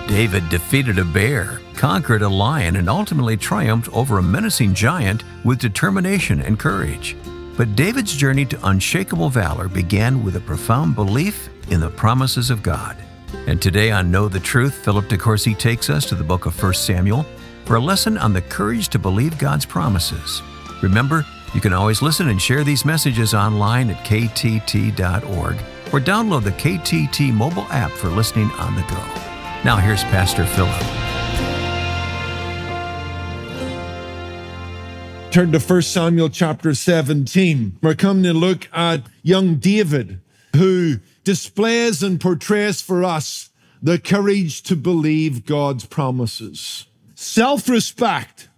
David defeated a bear, conquered a lion, and ultimately triumphed over a menacing giant with determination and courage. But David's journey to unshakable valor began with a profound belief in the promises of God. And today on Know the Truth, Philip DeCourcy takes us to the book of 1 Samuel for a lesson on the courage to believe God's promises. Remember, you can always listen and share these messages online at ktt.org or download the KTT mobile app for listening on the go. Now here's Pastor Philip. Turn to 1 Samuel chapter 17. We're coming to look at young David, who displays and portrays for us the courage to believe God's promises. Self-respect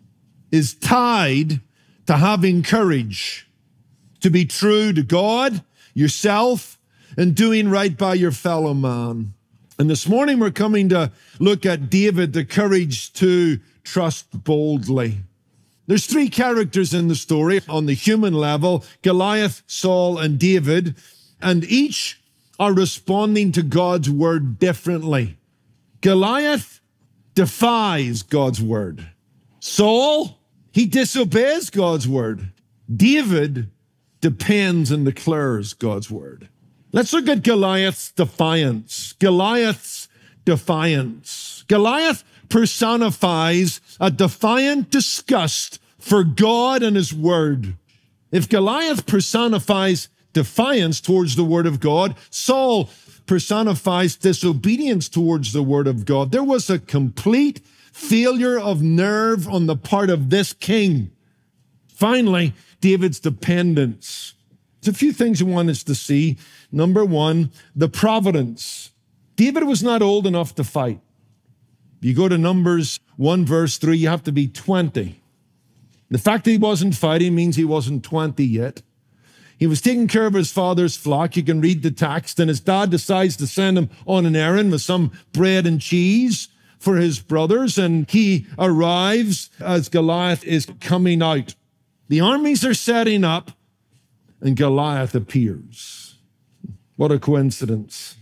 is tied to having courage to be true to God, yourself, and doing right by your fellow man. And this morning we're coming to look at David, the courage to trust boldly. There's three characters in the story on the human level: Goliath, Saul, and David, and each are responding to God's word differently. Goliath defies God's word. Saul, he disobeys God's word. David depends and declares God's word. Let's look at Goliath's defiance. Goliath's defiance. Goliath personifies a defiant disgust for God and his word. If Goliath personifies defiance towards the word of God, Saul personifies disobedience towards the word of God. There was a complete failure of nerve on the part of this king. Finally, David's dependence. There's a few things I want us to see. Number one, the providence. David was not old enough to fight. You go to Numbers 1 verse 3, you have to be 20. The fact that he wasn't fighting means he wasn't 20 yet. He was taking care of his father's flock. You can read the text, and his dad decides to send him on an errand with some bread and cheese for his brothers, and he arrives as Goliath is coming out. The armies are setting up, and Goliath appears. What a coincidence.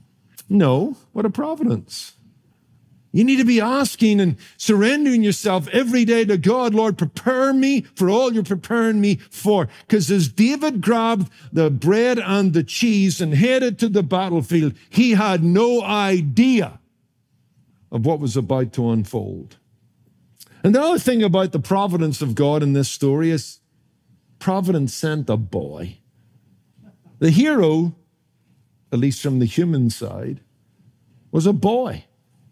No, what a providence. You need to be asking and surrendering yourself every day to God. Lord, prepare me for all you're preparing me for. Because as David grabbed the bread and the cheese and headed to the battlefield, he had no idea of what was about to unfold. And the other thing about the providence of God in this story is providence sent a boy. The hero, at least from the human side, was a boy.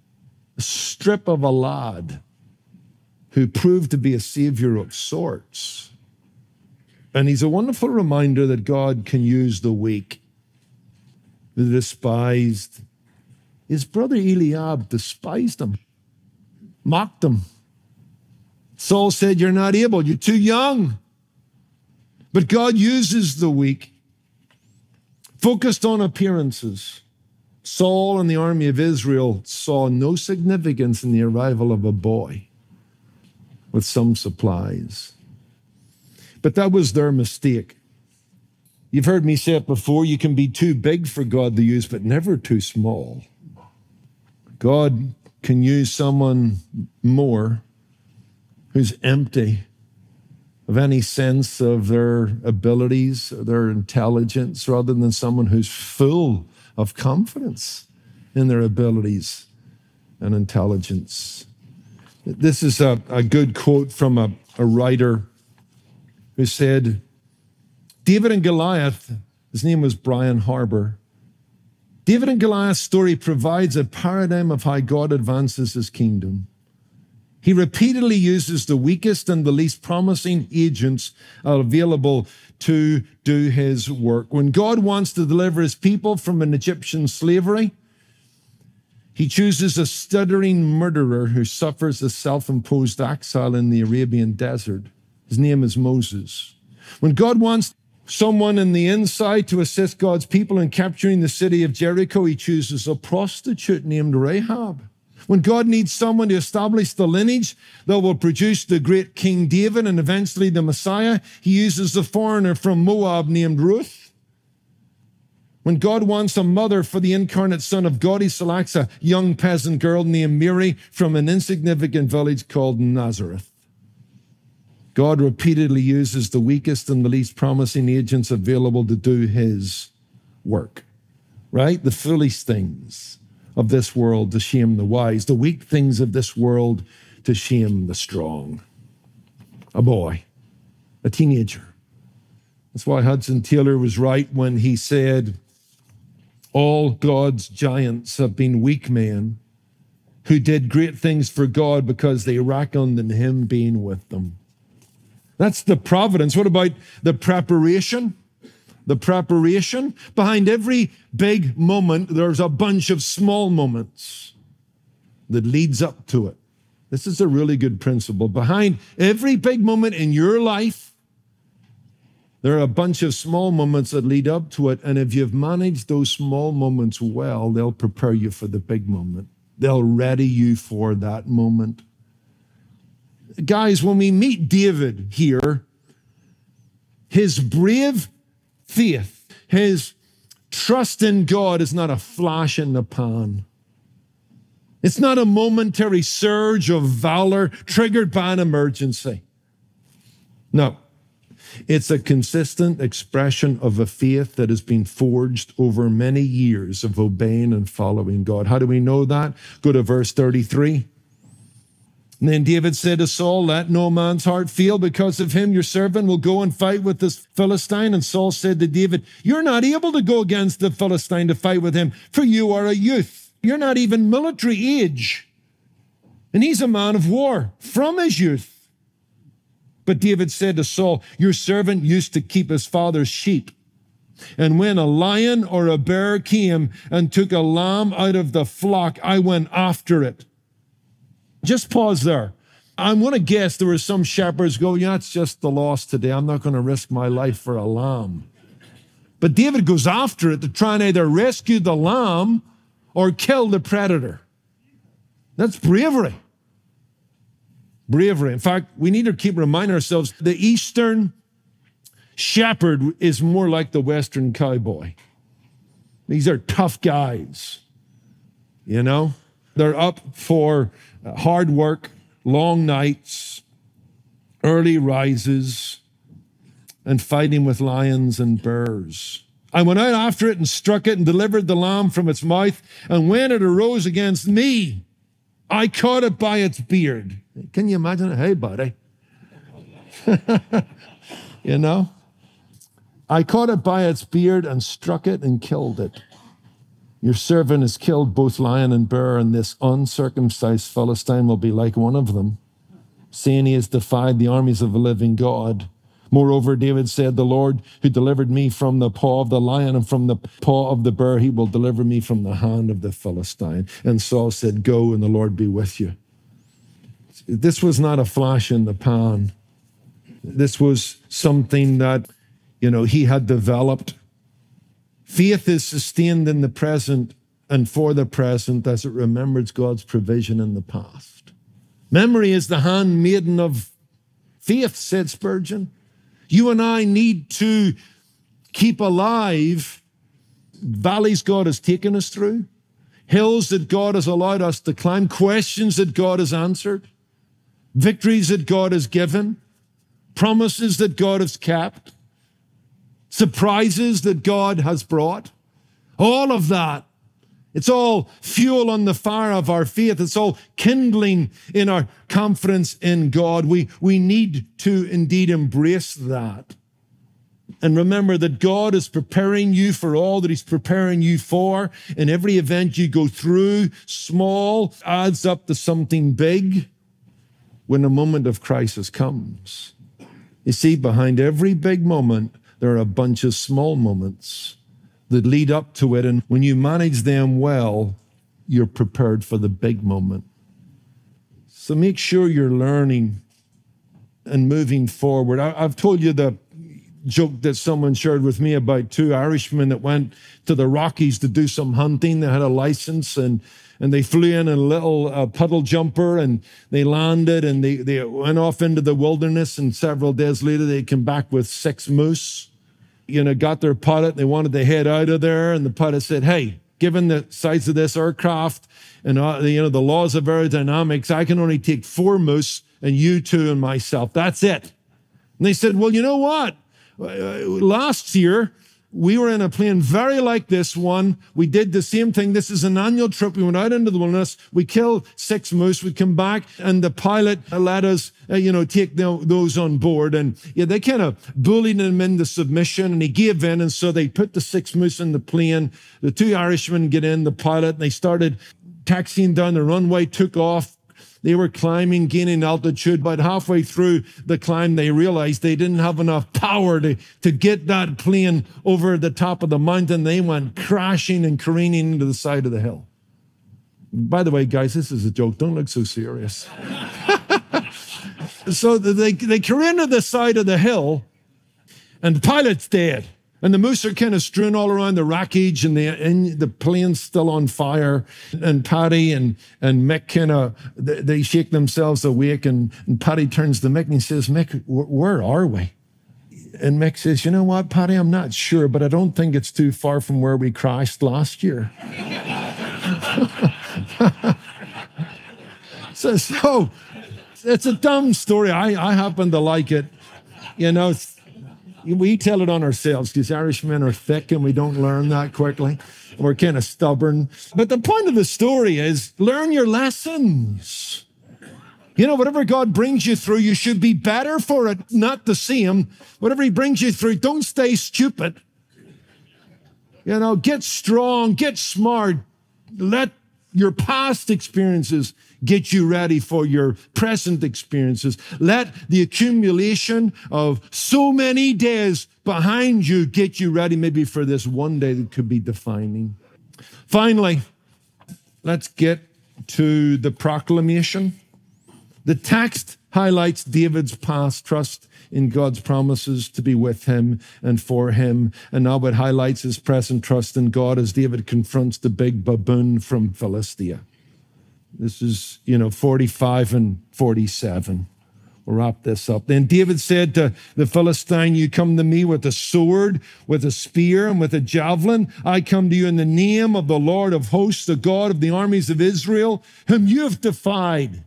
A strip of a lad who proved to be a savior of sorts. And he's a wonderful reminder that God can use the weak, the despised. His brother Eliab despised him, mocked him. Saul said, "You're not able, you're too young." But God uses the weak, focused on appearances. Saul and the army of Israel saw no significance in the arrival of a boy with some supplies. But that was their mistake. You've heard me say it before, you can be too big for God to use, but never too small. God can use someone more who's empty of any sense of their abilities, their intelligence, rather than someone who's full of confidence in their abilities and intelligence. This is a good quote from a writer who said, David and Goliath, his name was Brian Harbour, David and Goliath's story provides a paradigm of how God advances his kingdom. He repeatedly uses the weakest and the least promising agents available to do his work. When God wants to deliver his people from an Egyptian slavery, he chooses a stuttering murderer who suffers a self-imposed exile in the Arabian desert. His name is Moses. When God wants someone in the inside to assist God's people in capturing the city of Jericho, he chooses a prostitute named Rahab. When God needs someone to establish the lineage that will produce the great King David and eventually the Messiah, he uses a foreigner from Moab named Ruth. When God wants a mother for the incarnate Son of God, he selects a young peasant girl named Mary from an insignificant village called Nazareth. God repeatedly uses the weakest and the least promising agents available to do his work, right? The foolish things of this world to shame the wise, the weak things of this world to shame the strong. A boy, a teenager. That's why Hudson Taylor was right when he said, all God's giants have been weak men who did great things for God because they reckoned in him being with them. That's the providence. What about the preparation? The preparation. Behind every big moment, there's a bunch of small moments that leads up to it. This is a really good principle. Behind every big moment in your life, there are a bunch of small moments that lead up to it, and if you've managed those small moments well, they'll prepare you for the big moment. They'll ready you for that moment. Guys, when we meet David here, his brave faith, his trust in God is not a flash in the pan. It's not a momentary surge of valor triggered by an emergency. No. It's a consistent expression of a faith that has been forged over many years of obeying and following God. How do we know that? Go to verse 33. And then David said to Saul, let no man's heart fail. Because of him, your servant will go and fight with this Philistine. And Saul said to David, you're not able to go against the Philistine to fight with him, for you are a youth. You're not even military age. And he's a man of war from his youth. But David said to Saul, your servant used to keep his father's sheep. And when a lion or a bear came and took a lamb out of the flock, I went after it. Just pause there. I'm going to guess there were some shepherds go, yeah, it's just the loss today. I'm not going to risk my life for a lamb. But David goes after it to try and either rescue the lamb or kill the predator. That's bravery. Bravery. In fact, we need to keep reminding ourselves the Eastern shepherd is more like the Western cowboy. These are tough guys, you know? They're up for hard work, long nights, early rises, and fighting with lions and bears. I went out after it and struck it and delivered the lamb from its mouth, and when it arose against me, I caught it by its beard. Can you imagine it? Hey, buddy. You know? I caught it by its beard and struck it and killed it. Your servant has killed both lion and bear, and this uncircumcised Philistine will be like one of them, seeing he has defied the armies of the living God. Moreover, David said, the Lord who delivered me from the paw of the lion and from the paw of the bear, he will deliver me from the hand of the Philistine. And Saul said, go, and the Lord be with you. This was not a flash in the pan. This was something that, he had developed. Faith is sustained in the present and for the present as it remembers God's provision in the past. Memory is the handmaiden of faith, said Spurgeon. You and I need to keep alive valleys God has taken us through, hills that God has allowed us to climb, questions that God has answered, victories that God has given, promises that God has kept, surprises that God has brought. All of that. It's all fuel on the fire of our faith. It's all kindling in our confidence in God. We need to indeed embrace that. And remember that God is preparing you for all that he's preparing you for. And every event you go through, small, adds up to something big when a moment of crisis comes. You see, behind every big moment, there are a bunch of small moments that lead up to it. And when you manage them well, you're prepared for the big moment. So make sure you're learning and moving forward. I've told you the joke that someone shared with me about two Irishmen that went to the Rockies to do some hunting. They had a license and they flew in a little puddle jumper and they landed and they went off into the wilderness, and several days later they came back with 6 moose got their pilot. They wanted to head out of there. And the pilot said, hey, given the size of this aircraft and the laws of aerodynamics, I can only take 4 moose and you 2 and myself. That's it. And they said, well, you know what? Last year, we were in a plane very like this one. We did the same thing. This is an annual trip. We went out into the wilderness. We killed 6 moose. We come back, and the pilot let us, take those on board. And they kind of bullied him into submission, and he gave in. And so they put the 6 moose in the plane. The 2 Irishmen get in, the pilot, and they started taxiing down the runway, took off. They were climbing, gaining altitude. But halfway through the climb, they realized they didn't have enough power to get that plane over the top of the mountain. They went crashing and careening into the side of the hill. By the way, guys, this is a joke. Don't look so serious. So they careen to the side of the hill, and the pilot's dead. And the moose are kind of strewn all around the wreckage, and the plane's still on fire. And Paddy and Mick they shake themselves awake, and Paddy turns to Mick and he says, Mick, where are we? And Mick says, you know what, Paddy, I'm not sure, but I don't think it's too far from where we crashed last year. So it's a dumb story. I happen to like it. We tell it on ourselves because Irishmen are thick and we don't learn that quickly. We're kind of stubborn. But the point of the story is learn your lessons. Whatever God brings you through, you should be better for it, not the same. Whatever he brings you through, don't stay stupid. Get strong, get smart. Let your past experiences get you ready for your present experiences. Let the accumulation of so many days behind you get you ready maybe for this one day that could be defining. Finally, let's get to the proclamation. The text highlights David's past trust in God's promises to be with him and for him. And now it highlights his present trust in God as David confronts the big baboon from Philistia. This is, 45 and 47. We'll wrap this up. Then David said to the Philistine, you come to me with a sword, with a spear, and with a javelin. I come to you in the name of the Lord of hosts, the God of the armies of Israel, whom you have defied.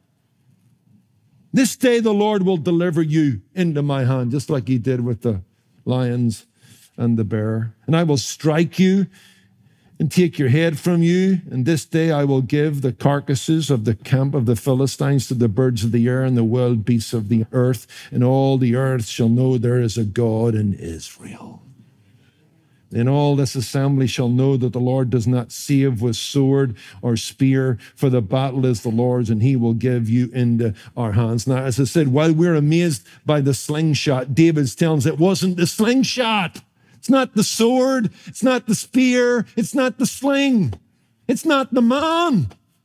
This day the Lord will deliver you into my hand, just like he did with the lions and the bear. And I will strike you and take your head from you. And this day I will give the carcasses of the camp of the Philistines to the birds of the air and the wild beasts of the earth. And all the earth shall know there is a God in Israel. And all this assembly shall know that the Lord does not save with sword or spear, for the battle is the Lord's, and he will give you into our hands. Now, as I said, while we're amazed by the slingshot, David's telling us it wasn't the slingshot. It's not the sword. It's not the spear. It's not the sling. It's not the man.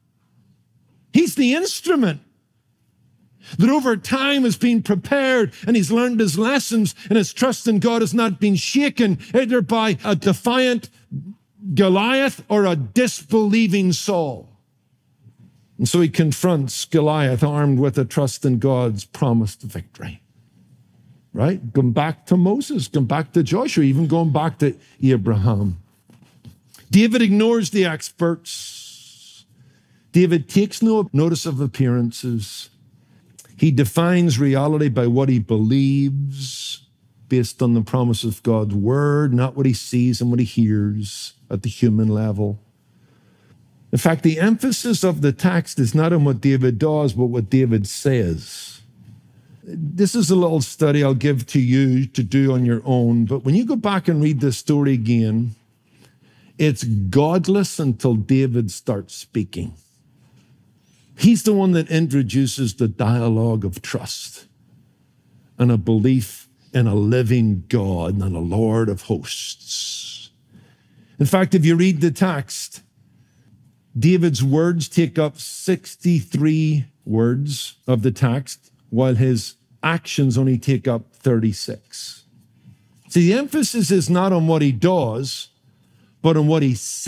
He's the instrument that over time has been prepared, and he's learned his lessons, and his trust in God has not been shaken either by a defiant Goliath or a disbelieving Saul. And so he confronts Goliath armed with a trust in God's promised victory. Right? Going back to Moses, going back to Joshua, even going back to Abraham. David ignores the experts. David takes no notice of appearances. He defines reality by what he believes based on the promise of God's word, not what he sees and what he hears at the human level. In fact, the emphasis of the text is not on what David does, but what David says. This is a little study I'll give to you to do on your own, but when you go back and read this story again, it's godless until David starts speaking. He's the one that introduces the dialogue of trust and a belief in a living God and a Lord of hosts. In fact, if you read the text, David's words take up 63 words of the text, while his actions only take up 36. See, the emphasis is not on what he does, but on what he says.